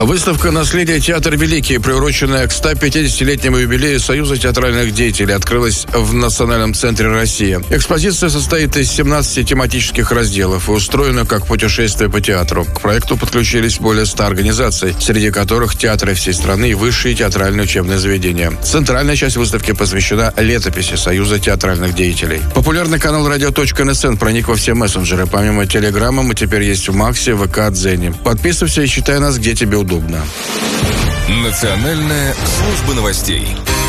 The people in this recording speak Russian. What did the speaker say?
Выставка «Наследие. Театр Великий», приуроченная к 150-летнему юбилею Союза театральных деятелей, открылась в Национальном центре «Россия». Экспозиция состоит из 17 тематических разделов и устроена как путешествие по театру. К проекту подключились более 100 организаций, среди которых театры всей страны и высшие театральные учебные заведения. Центральная часть выставки посвящена летописи Союза театральных деятелей. Популярный канал radio.nsn проник во все мессенджеры. Помимо Телеграма мы теперь есть в Максе, ВК, Дзене. Подписывайся и читай нас, где тебе удобно. Национальная служба новостей.